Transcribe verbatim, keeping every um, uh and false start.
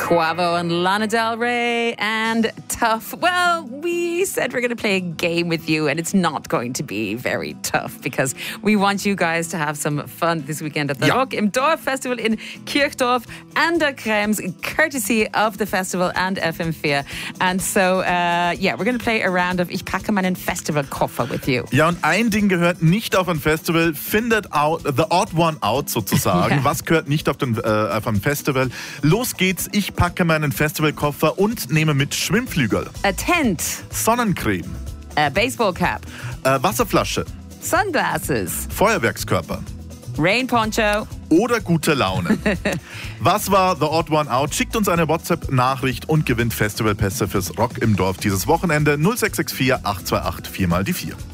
Quavo and Lana Del Rey and Tough. Well, we said we're going to play a game with you, and it's not going to be very tough because we want you guys to have some fun this weekend at the Ja. Rock im Dorf Festival in Kirchdorf and the Krems, courtesy of the festival and F M vier. And so, uh, yeah, we're going to play a round of Ich packe meinen Festivalkoffer with you. Ja, und ein Ding gehört nicht auf ein Festival, findet out, the odd one out sozusagen. Ja. Was gehört nicht auf, den, äh, auf ein Festival? Los geht's, ich packe meinen Festivalkoffer und nehme mit Schwimmflügel, A tent, Sonnencreme, a baseball cap, äh, Wasserflasche, sunglasses, Feuerwerkskörper rain poncho. oder gute Laune. Was war the odd one out? Schickt uns eine WhatsApp-Nachricht und gewinnt Festivalpässe fürs Rock im Dorf dieses Wochenende null sechs sechs vier acht zwei acht vier mal die vier.